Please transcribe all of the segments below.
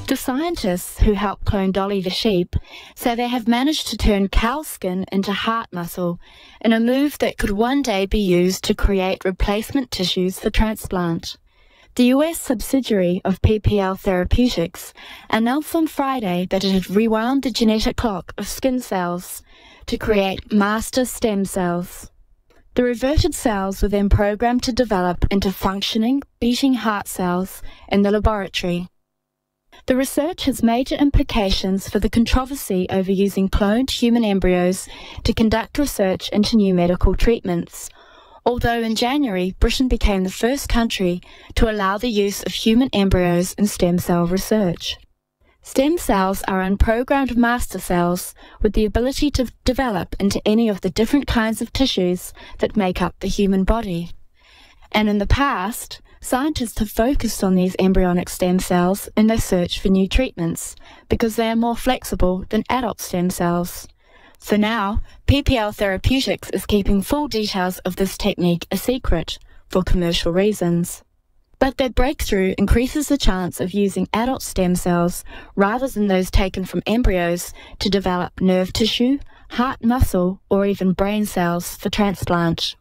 The scientists who helped clone Dolly the sheep say they have managed to turn cow skin into heart muscle in a move that could one day be used to create replacement tissues for transplant. The US subsidiary of PPL Therapeutics announced on Friday that it had rewound the genetic clock of skin cells to create master stem cells. The reverted cells were then programmed to develop into functioning, beating heart cells in the laboratory. The research has major implications for the controversy over using cloned human embryos to conduct research into new medical treatments, although in January, Britain became the first country to allow the use of human embryos in stem cell research. Stem cells are unprogrammed master cells with the ability to develop into any of the different kinds of tissues that make up the human body. And in the past, scientists have focused on these embryonic stem cells in their search for new treatments because they are more flexible than adult stem cells. For now, PPL Therapeutics is keeping full details of this technique a secret for commercial reasons. But their breakthrough increases the chance of using adult stem cells rather than those taken from embryos to develop nerve tissue, heart muscle, or even brain cells for transplant.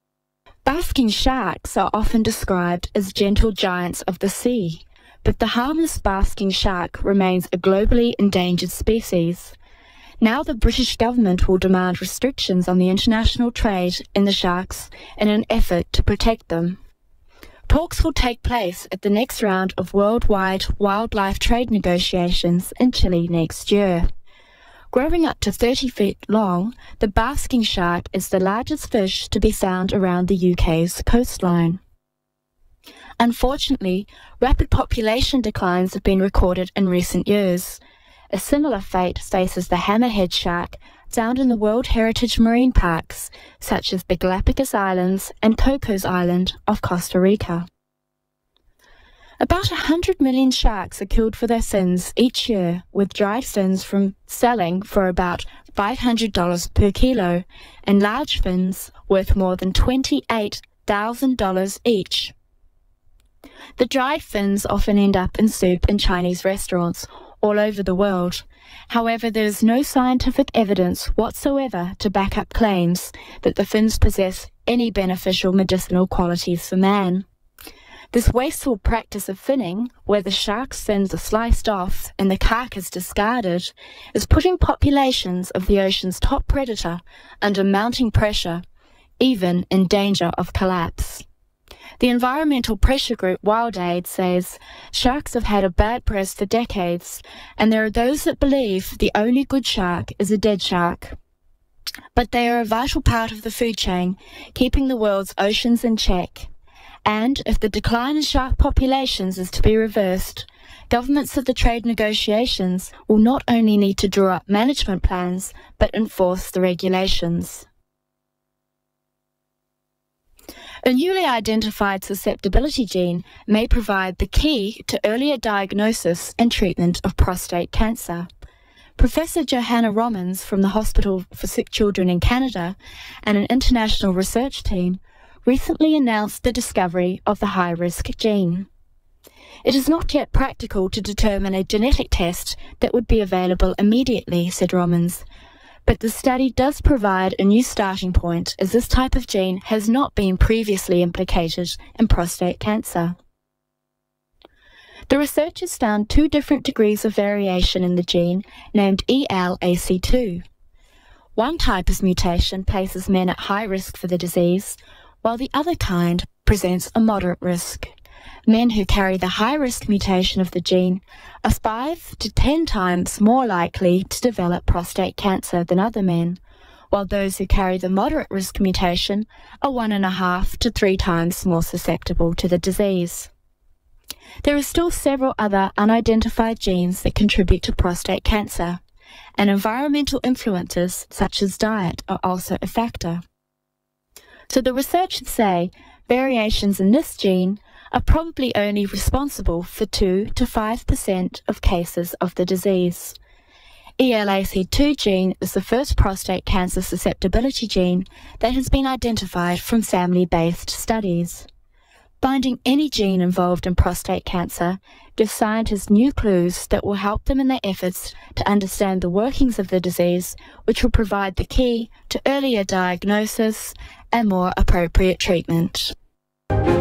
Basking sharks are often described as gentle giants of the sea, but the harmless basking shark remains a globally endangered species. Now the British government will demand restrictions on the international trade in the sharks in an effort to protect them. Talks will take place at the next round of worldwide wildlife trade negotiations in Chile next year. Growing up to 30 feet long, the basking shark is the largest fish to be found around the UK's coastline. Unfortunately, rapid population declines have been recorded in recent years. A similar fate faces the hammerhead shark found in the World Heritage Marine Parks, such as the Galapagos Islands and Cocos Island off Costa Rica. About 100 million sharks are killed for their fins each year, with dried fins selling for about $500 per kilo, and large fins worth more than $28,000 each. The dried fins often end up in soup in Chinese restaurants all over the world. However, there is no scientific evidence whatsoever to back up claims that the fins possess any beneficial medicinal qualities for man. This wasteful practice of finning, where the shark's fins are sliced off and the carcass discarded, is putting populations of the ocean's top predator under mounting pressure, even in danger of collapse. The environmental pressure group WildAid says sharks have had a bad press for decades, and there are those that believe the only good shark is a dead shark. But they are a vital part of the food chain, keeping the world's oceans in check. And if the decline in shark populations is to be reversed, governments of the trade negotiations will not only need to draw up management plans, but enforce the regulations. A newly identified susceptibility gene may provide the key to earlier diagnosis and treatment of prostate cancer. Professor Johanna Romans from the Hospital for Sick Children in Canada and an international research team recently announced the discovery of the high-risk gene. It is not yet practical to determine a genetic test that would be available immediately, said Romans, but the study does provide a new starting point, as this type of gene has not been previously implicated in prostate cancer. The researchers found 2 different degrees of variation in the gene named ELAC2. One type of mutation places men at high risk for the disease, while the other kind presents a moderate risk. Men who carry the high-risk mutation of the gene are 5 to 10 times more likely to develop prostate cancer than other men, while those who carry the moderate risk mutation are 1.5 to 3 times more susceptible to the disease. There are still several other unidentified genes that contribute to prostate cancer, and environmental influences such as diet are also a factor. So the researchers say variations in this gene are probably only responsible for 2 to 5% of cases of the disease. ELAC2 gene is the first prostate cancer susceptibility gene that has been identified from family-based studies. Finding any gene involved in prostate cancer gives scientists new clues that will help them in their efforts to understand the workings of the disease, which will provide the key to earlier diagnosis and more appropriate treatment.